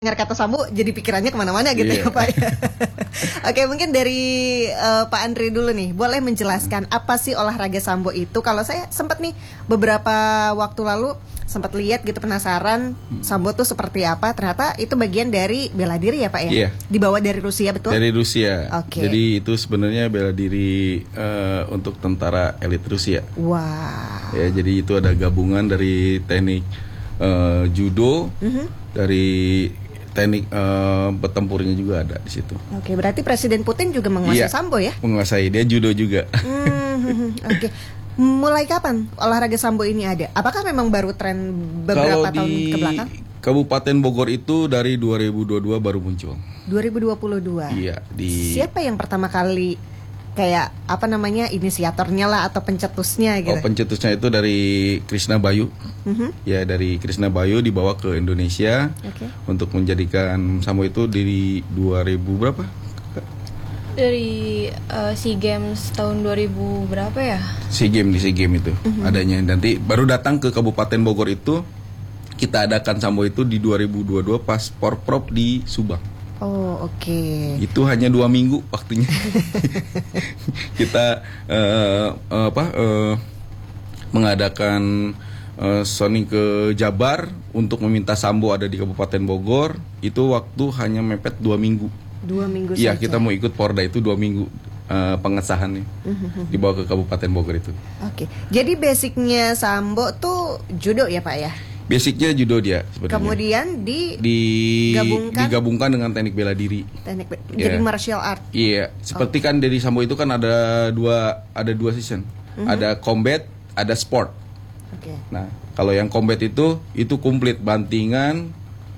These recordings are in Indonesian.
dengar kata sambo jadi pikirannya kemana-mana gitu ya Pak ya. Oke, mungkin dari Pak Andri dulu nih, boleh menjelaskan apa sih olahraga sambo itu? Kalau saya sempat nih beberapa waktu lalu sempat lihat gitu, penasaran sambo tuh seperti apa. Ternyata itu bagian dari bela diri ya Pak ya? Iya. Dibawa dari Rusia, betul? Dari Rusia. Oke. Jadi itu sebenarnya bela diri untuk tentara elit Rusia. Wah. Ya, jadi itu ada gabungan dari teknik judo, dari teknik bertempurnya juga ada di situ. Oke, berarti Presiden Putin juga menguasai sambo ya? Menguasai, dia judo juga. Oke. Mulai kapan olahraga sambo ini ada? Apakah memang baru tren beberapa tahun ke belakang? Kabupaten Bogor itu dari 2022 baru muncul. 2022. Iya, Siapa yang pertama kali kayak apa namanya inisiatornya lah atau pencetusnya gitu? Oh, pencetusnya itu dari Krishna Bayu. Ya, dari Krishna Bayu dibawa ke Indonesia untuk menjadikan sambo itu di 2000 berapa? Dari SEA Games tahun 2000 berapa ya? SEA Games itu adanya. Nanti baru datang ke Kabupaten Bogor itu kita adakan sambo itu di 2022 pas Porprov di Subang. Oh, oke. Itu hanya 2 minggu waktunya. Kita mengadakan soning ke Jabar untuk meminta sambo ada di Kabupaten Bogor. Itu waktu hanya mepet 2 minggu. 2 minggu Iya, saja. kita mau ikut Porda itu 2 minggu pengesahannya dibawa ke Kabupaten Bogor itu. Oke. Jadi basicnya sambo tuh judo ya Pak ya? Basicnya judo dia sebenarnya. Kemudian digabungkan dengan teknik bela diri. Jadi martial art. Iya, seperti kan dari sambo itu kan ada dua season. Ada combat, ada sport. Oke. Nah, kalau yang combat itu komplit, bantingan,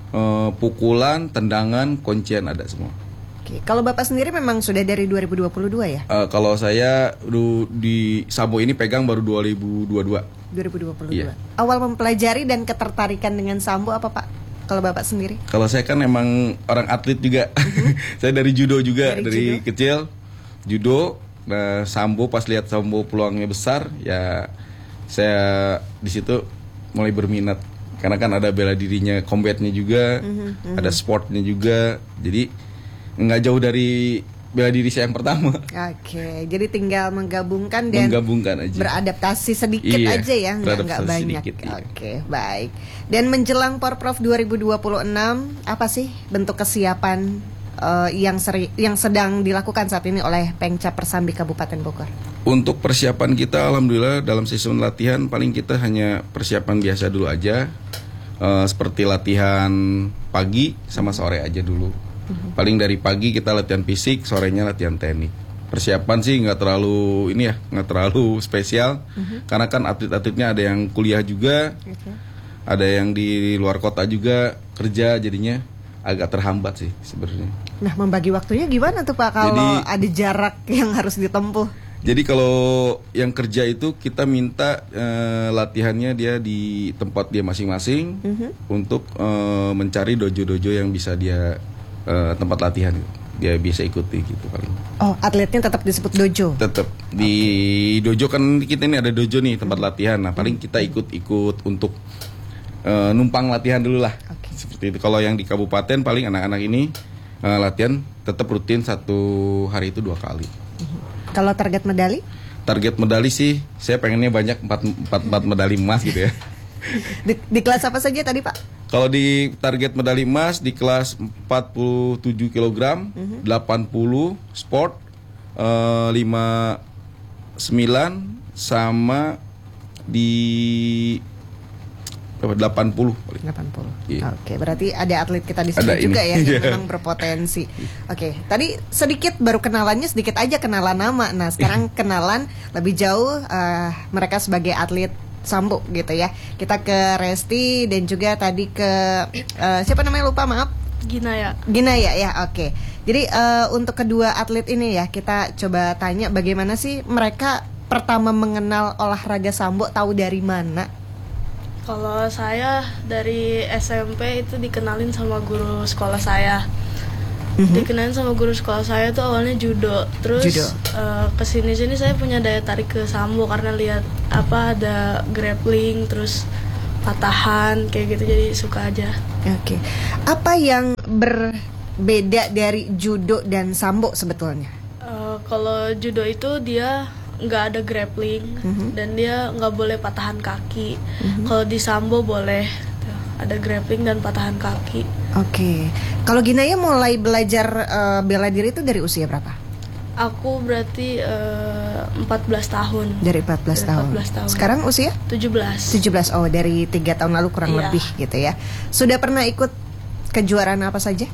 pukulan, tendangan, kuncian ada semua. Oke. Kalau Bapak sendiri memang sudah dari 2022 ya? Kalau saya di sambo ini pegang baru 2022. 2022. Iya. Awal mempelajari dan ketertarikan dengan sambo apa Pak? Kalau Bapak sendiri? Kalau saya kan emang orang atlet juga. Saya dari judo juga, dari kecil judo. Nah, sambo pas lihat sambo peluangnya besar, ya saya di situ mulai berminat. Karena kan ada bela dirinya, combatnya juga, ada sportnya juga. Jadi nggak jauh dari bela diri saya yang pertama. Oke, jadi tinggal menggabungkan dan aja. Beradaptasi sedikit aja ya, nggak banyak. Oke, baik. Dan menjelang Porprov 2026, apa sih bentuk kesiapan yang sedang dilakukan saat ini oleh Pengcap Persambi Kabupaten Bogor? Untuk persiapan kita, alhamdulillah dalam season latihan paling kita hanya persiapan biasa dulu aja, seperti latihan pagi sama sore aja dulu. Paling dari pagi kita latihan fisik, sorenya latihan teknik. Persiapan sih nggak terlalu spesial, karena kan atlet-atletnya ada yang kuliah juga, ada yang di luar kota juga kerja, jadinya agak terhambat sih sebenarnya. Nah, membagi waktunya gimana tuh Pak kalau ada jarak yang harus ditempuh? Jadi kalau yang kerja itu kita minta latihannya dia di tempat dia masing-masing untuk mencari dojo-dojo yang bisa dia tempat latihan dia bisa ikuti gitu paling. Oh, atletnya tetap disebut dojo? Tetap di dojo, kan kita ini ada dojo nih tempat latihan. Nah, paling kita ikut untuk numpang latihan dulu lah. Seperti itu. Kalau yang di kabupaten paling anak-anak ini latihan tetap rutin 1 hari itu 2 kali. Kalau target medali? Target medali sih saya pengennya banyak 4 medali emas gitu ya. Di kelas apa saja tadi Pak? Kalau di target medali emas di kelas 47 kg, 80 sport, 59 sama di 80. 80. Iya. Oke, berarti ada atlet kita di sini juga ya yang memang berpotensi. Oke, tadi sedikit baru kenalannya sedikit aja kenalan nama. Nah, sekarang kenalan lebih jauh mereka sebagai atlet sambo gitu ya. Kita ke Resti dan juga tadi ke siapa namanya lupa, maaf. Ginaya ya, oke. Jadi untuk kedua atlet ini ya kita coba tanya bagaimana sih mereka pertama mengenal olahraga sambo, tahu dari mana? Kalau saya dari SMP itu dikenalin sama guru sekolah saya. Dikenalin sama guru sekolah saya tuh awalnya judo. Terus kesini-sini saya punya daya tarik ke sambo karena lihat ada grappling, terus patahan kayak gitu, jadi suka aja. Oke. Apa yang berbeda dari judo dan sambo sebetulnya? Kalau judo itu dia nggak ada grappling dan dia nggak boleh patahan kaki. Kalau di sambo boleh ada grappling dan patahan kaki. Oke. Kalau Ginaya mulai belajar bela diri itu dari usia berapa? Aku berarti 14 tahun. Dari 14 tahun. Sekarang usia? 17. Oh, dari 3 tahun lalu kurang lebih gitu ya. Sudah pernah ikut kejuaraan apa saja?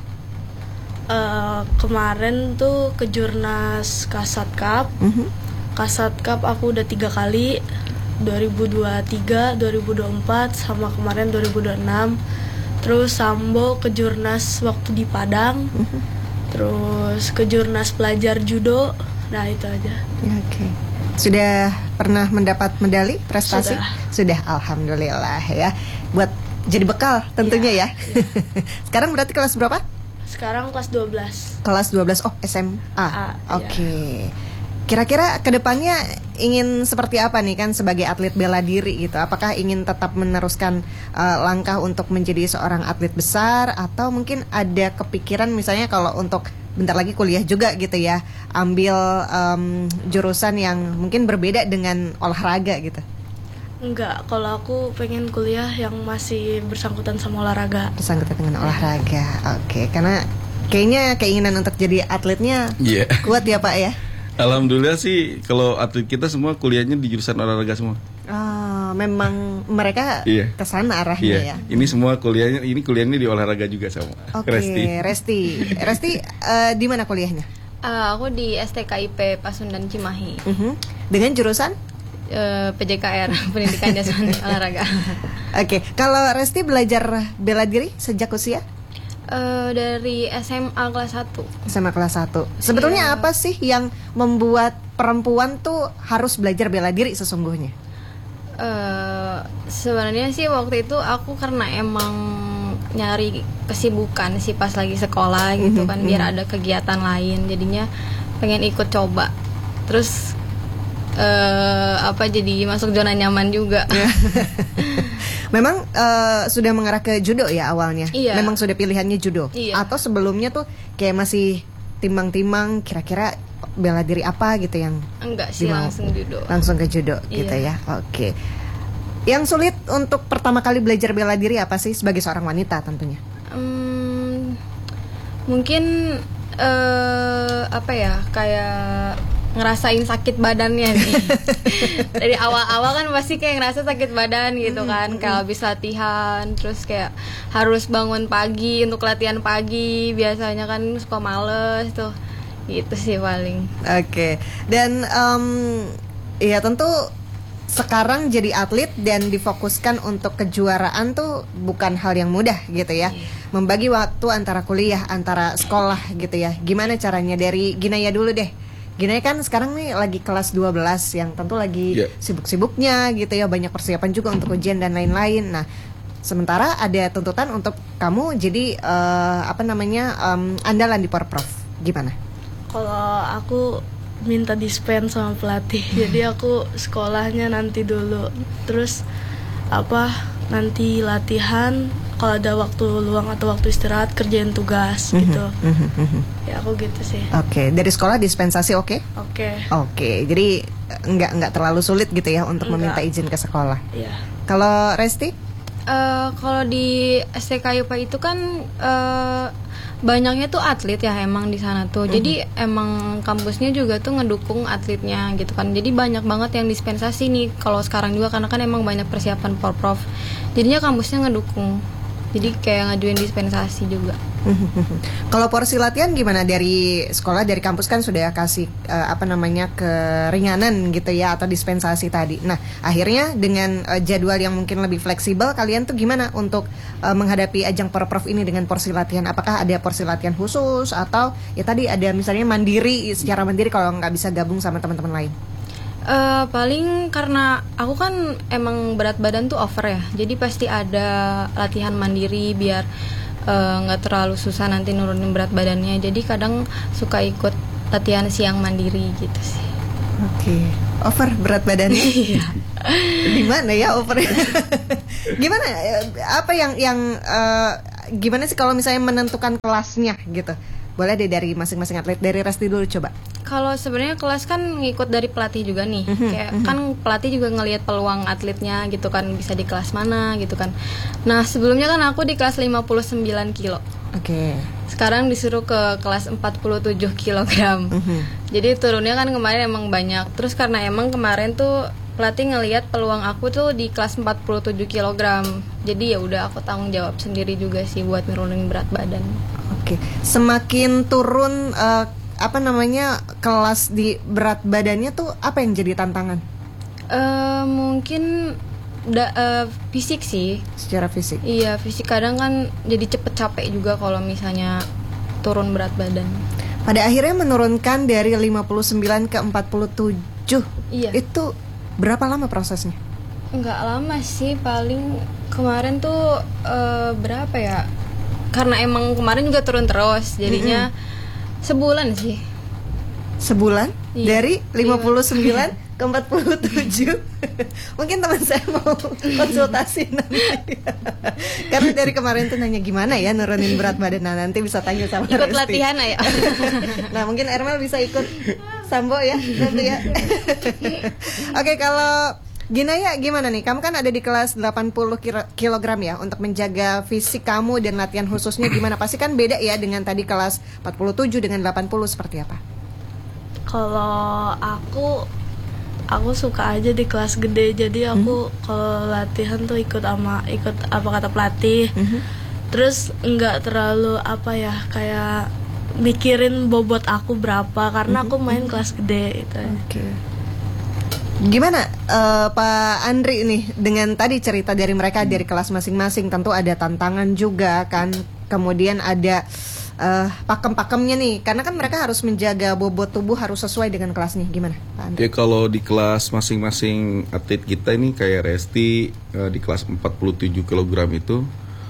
Kemarin tuh Kejurnas Kasat Cup. Kasat Cup aku udah 3 kali, 2023, 2024, sama kemarin 2026. Terus sambo Kejurnas waktu di Padang. Terus Kejurnas pelajar judo. Nah, itu aja. Oke. Sudah pernah mendapat medali prestasi? Sudah, alhamdulillah ya. Buat jadi bekal tentunya ya. Sekarang berarti kelas berapa? Sekarang kelas 12. Kelas 12. Oh, SMA. Oke. Kira-kira kedepannya ingin seperti apa nih kan sebagai atlet bela diri gitu? Apakah ingin tetap meneruskan langkah untuk menjadi seorang atlet besar, atau mungkin ada kepikiran misalnya kalau untuk bentar lagi kuliah juga gitu ya, ambil jurusan yang mungkin berbeda dengan olahraga gitu? Enggak, kalau aku pengen kuliah yang masih bersangkutan sama olahraga. Bersangkutan dengan olahraga, oke. Karena kayaknya keinginan untuk jadi atletnya kuat ya Pak ya? Alhamdulillah sih, kalau atlet kita semua kuliahnya di jurusan olahraga semua. Memang mereka kesana arahnya ya? Ini semua kuliahnya di olahraga juga sama. Oke, Resti, di mana kuliahnya? Aku di STKIP Pasundan Cimahi. Dengan jurusan? PJKR, Pendidikan Jasmani Olahraga. Oke, kalau Resti belajar bela diri sejak usia? Dari SMA kelas 1. SMA kelas 1. Sebetulnya apa sih yang membuat perempuan tuh harus belajar bela diri sesungguhnya? Sebenarnya sih waktu itu aku karena emang nyari kesibukan sih pas lagi sekolah gitu kan, biar ada kegiatan lain, jadinya pengen ikut coba. Terus jadi masuk zona nyaman juga. Memang sudah mengarah ke judo ya awalnya? Iya. Memang sudah pilihannya judo? Iya. Atau sebelumnya tuh kayak masih timbang-timbang kira-kira bela diri apa gitu yang? Enggak sih, langsung judo. Langsung ke judo gitu ya? Oke. Yang sulit untuk pertama kali belajar bela diri apa sih sebagai seorang wanita tentunya? Mungkin kayak ngerasain sakit badannya nih. Dari awal-awal kan pasti kayak ngerasa sakit badan gitu kan, kayak habis latihan, terus kayak harus bangun pagi untuk latihan pagi, biasanya kan suka males tuh, gitu sih paling. Oke. Dan ya tentu sekarang jadi atlet dan difokuskan untuk kejuaraan tuh bukan hal yang mudah gitu ya. Membagi waktu antara kuliah, antara sekolah gitu ya. Gimana caranya? Dari Ginaya dulu deh. Ginaya kan sekarang nih lagi kelas 12 yang tentu lagi sibuk-sibuknya gitu ya, banyak persiapan juga untuk ujian dan lain-lain. Nah, sementara ada tuntutan untuk kamu jadi andalan di Porprov. Gimana? Kalau aku minta dispen sama pelatih, jadi aku sekolahnya nanti dulu. Terus nanti latihan, kalau ada waktu luang atau waktu istirahat kerjain tugas gitu. Ya aku gitu sih. Oke, dari sekolah dispensasi oke? Oke, jadi nggak terlalu sulit gitu ya untuk meminta izin ke sekolah. Iya. Kalau Resti? Kalau di STKIP itu kan banyaknya tuh atlet ya emang di sana tuh. Jadi emang kampusnya juga tuh ngedukung atletnya gitu kan. Jadi banyak banget yang dispensasi nih kalau sekarang juga, karena kan emang banyak persiapan Porprov. Jadinya kampusnya ngedukung. Jadi kayak ngajuin dispensasi juga. Kalau porsi latihan gimana dari sekolah, dari kampus kan sudah kasih keringanan gitu ya, atau dispensasi tadi. Nah, akhirnya dengan jadwal yang mungkin lebih fleksibel, kalian tuh gimana untuk menghadapi ajang Porprov ini dengan porsi latihan? Apakah ada porsi latihan khusus atau ya tadi ada misalnya secara mandiri kalau nggak bisa gabung sama teman-teman lain? Paling karena aku kan emang berat badan tuh over ya, jadi pasti ada latihan mandiri biar nggak terlalu susah nanti nurunin berat badannya. Jadi kadang suka ikut latihan siang mandiri gitu sih. Oke. Over berat badannya? Iya. Di mana ya over? Gimana? Apa yang gimana sih kalau misalnya menentukan kelasnya gitu? Boleh deh dari masing-masing atlet. Dari Resti dulu coba. Kalau sebenarnya kelas kan ngikut dari pelatih juga nih. Kayak kan pelatih juga ngelihat peluang atletnya gitu kan, bisa di kelas mana gitu kan. Nah, sebelumnya kan aku di kelas 59 kilo. Oke. Sekarang disuruh ke kelas 47 kilogram. Jadi turunnya kan kemarin emang banyak. Terus karena emang kemarin tuh pelatih ngelihat peluang aku tuh di kelas 47 kilogram. Jadi ya udah aku tanggung jawab sendiri juga sih buat nurunin berat badan. Oke. Semakin turun kelas di berat badannya tuh apa yang jadi tantangan? Mungkin fisik sih. Secara fisik. Iya, fisik kadang kan jadi cepet capek juga kalau misalnya turun berat badan. Pada akhirnya menurunkan dari 59 ke 47. Iya. Itu berapa lama prosesnya? Enggak lama sih, paling kemarin tuh berapa ya? Karena emang kemarin juga turun terus, jadinya sebulan sih. Sebulan? Iya. Dari 59 ke 47. Mungkin teman saya mau konsultasi nanti. Karena dari kemarin tuh nanya gimana ya nurunin berat badan. Nah, nanti bisa tanya sama Ikut Resti. latihan aja. Nah, mungkin Ermel bisa ikut Sambo ya nanti ya. Oke, kalau Ginaya gimana nih? Kamu kan ada di kelas 80 kg ya. Untuk menjaga fisik kamu dan latihan khususnya gimana? Pasti kan beda ya dengan tadi kelas 47 dengan 80 seperti apa? Kalau aku suka aja di kelas gede. Jadi aku kalau latihan tuh ikut apa kata pelatih. Terus nggak terlalu kayak mikirin bobot aku berapa karena aku main kelas gede gitu. Oke. Gimana Pak Andri nih dengan tadi cerita dari mereka dari kelas masing-masing, tentu ada tantangan juga kan, kemudian ada pakem-pakemnya nih, karena kan mereka harus menjaga bobot tubuh harus sesuai dengan kelas nih, gimana Pak Andri? Ya kalau di kelas masing-masing atlet kita ini kayak Resti di kelas 47 kg itu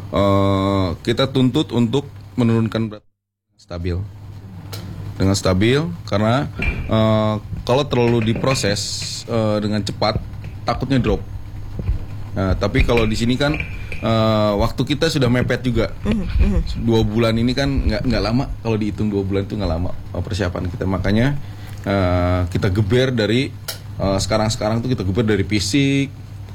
kita tuntut untuk menurunkan berat stabil. Dengan stabil karena kalau terlalu diproses dengan cepat takutnya drop. Nah, tapi kalau di sini kan waktu kita sudah mepet juga. 2 bulan ini kan nggak lama, kalau dihitung 2 bulan itu nggak lama persiapan kita. Makanya kita geber dari sekarang tuh kita geber dari fisik,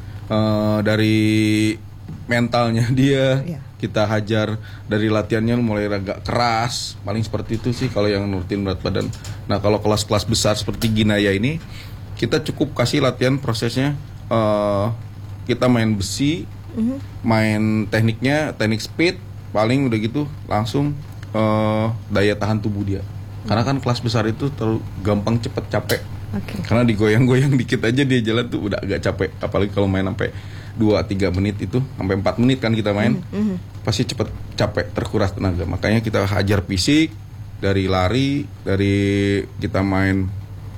dari mentalnya dia. Yeah. Kita hajar dari latihannya mulai agak keras, paling seperti itu sih kalau yang nurutin berat badan. Nah kalau kelas-kelas besar seperti Ginaya ini, kita cukup kasih latihan prosesnya, kita main besi, main tekniknya, teknik speed, paling udah gitu langsung daya tahan tubuh dia. Karena kan kelas besar itu terlalu gampang cepet capek. Okay. Karena digoyang-goyang dikit aja dia jalan tuh udah agak capek. Apalagi kalau main sampai 2-3 menit itu, sampai 4 menit kan kita main, pasti cepet capek, terkuras tenaga. Makanya kita hajar fisik, dari lari, dari kita main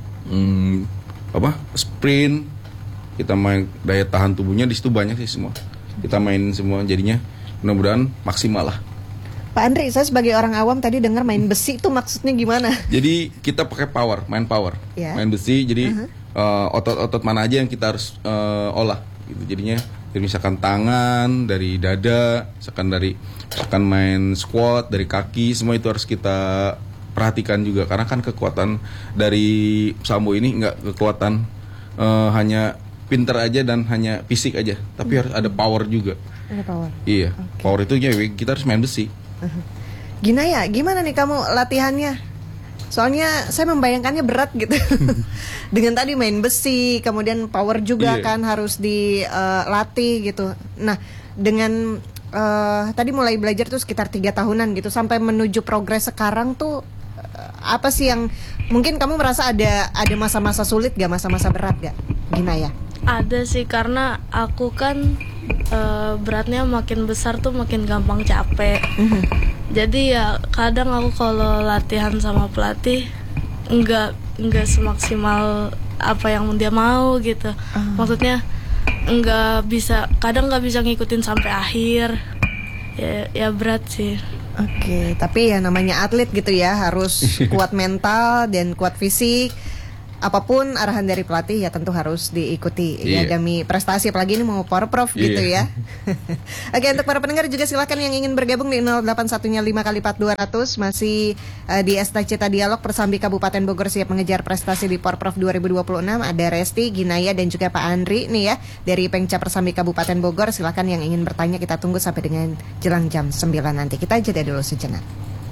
sprint, kita main daya tahan tubuhnya, di situ banyak sih semua. Kita main semua, jadinya mudah-mudahan maksimal lah. Pak Andri, saya sebagai orang awam tadi dengar main besi itu maksudnya gimana? Jadi kita pakai main power, Yeah. main besi. Jadi otot-otot mana aja yang kita harus olah. Gitu. Jadinya misalkan tangan, dari dada, misalkan main squat, dari kaki, semua itu harus kita perhatikan juga. Karena kan kekuatan dari Sambo ini nggak kekuatan hanya pinter aja dan hanya fisik aja, tapi harus ada power juga. Ada power. Iya, Okay. power itu ya kita harus main besi. Ginaya, gimana nih kamu latihannya? Soalnya saya membayangkannya berat gitu. Dengan tadi main besi, kemudian power juga Iya. kan harus dilatih gitu. Nah, dengan tadi mulai belajar tuh sekitar 3 tahunan gitu, sampai menuju progres sekarang tuh apa sih yang mungkin kamu merasa ada masa-masa sulit gak, masa-masa berat gak, Ginaya? Ada sih, karena aku kan beratnya makin besar tuh makin gampang capek. Jadi ya kadang aku kalau latihan sama pelatih nggak semaksimal apa yang dia mau gitu. Maksudnya kadang nggak bisa ngikutin sampai akhir. Ya berat sih. Oke, tapi ya namanya atlet gitu ya, harus kuat mental dan kuat fisik. apapun arahan dari pelatih ya tentu harus diikuti ya Iya. demi prestasi, apalagi ini mau Porprov gitu ya. Oke, untuk para pendengar juga silakan yang ingin bergabung di 081-nya 5x4200 masih di Esta Cita Dialog. Persambi Kabupaten Bogor siap mengejar prestasi di Porprov 2026. Ada Resti, Ginaya dan juga Pak Andri nih ya dari Pengca Persambi Kabupaten Bogor. Silakan yang ingin bertanya, kita tunggu sampai dengan jelang jam 9 nanti. Kita jeda dulu sejenak.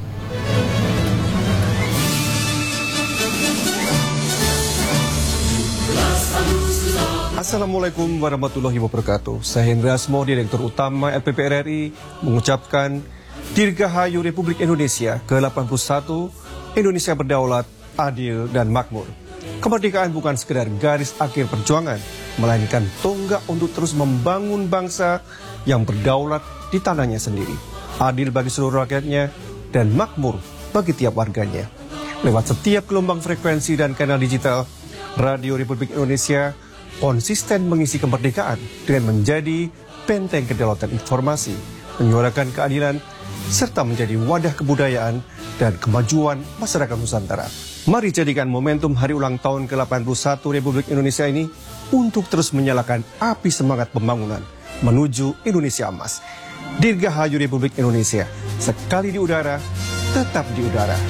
Assalamualaikum warahmatullahi wabarakatuh. Saya Hendra Asmo, Direktur Utama LPP RRI, mengucapkan Dirgahayu Republik Indonesia ke-81, Indonesia berdaulat, adil, dan makmur. Kemerdekaan bukan sekedar garis akhir perjuangan, melainkan tonggak untuk terus membangun bangsa yang berdaulat di tanahnya sendiri, adil bagi seluruh rakyatnya, dan makmur bagi tiap warganya. Lewat setiap gelombang frekuensi dan kanal digital, Radio Republik Indonesia konsisten mengisi kemerdekaan dengan menjadi benteng kedaulatan informasi, menyuarakan keadilan, serta menjadi wadah kebudayaan dan kemajuan masyarakat Nusantara. Mari jadikan momentum hari ulang tahun ke-81 Republik Indonesia ini untuk terus menyalakan api semangat pembangunan menuju Indonesia Emas. Dirgahayu Republik Indonesia, sekali di udara, tetap di udara.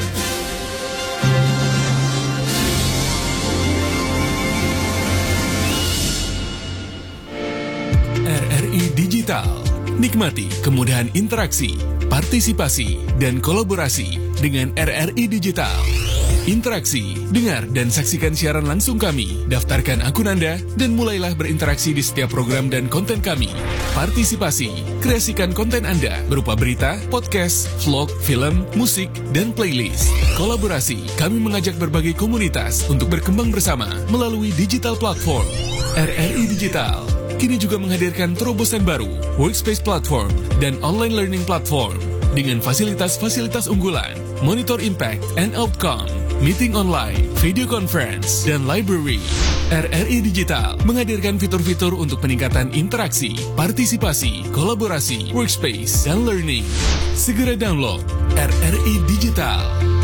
RRI Digital. Nikmati kemudahan interaksi, partisipasi, dan kolaborasi dengan RRI Digital. Interaksi, dengar dan saksikan siaran langsung kami, daftarkan akun Anda, dan mulailah berinteraksi di setiap program dan konten kami. Partisipasi, kreasikan konten Anda berupa berita, podcast, vlog, film, musik, dan playlist. Kolaborasi, kami mengajak berbagai komunitas untuk berkembang bersama melalui digital platform. RRI Digital kini juga menghadirkan terobosan baru, workspace platform, dan online learning platform dengan fasilitas-fasilitas unggulan, monitor impact and outcome, meeting online, video conference, dan library. RRI Digital menghadirkan fitur-fitur untuk peningkatan interaksi, partisipasi, kolaborasi, workspace, dan learning. Segera download RRI Digital.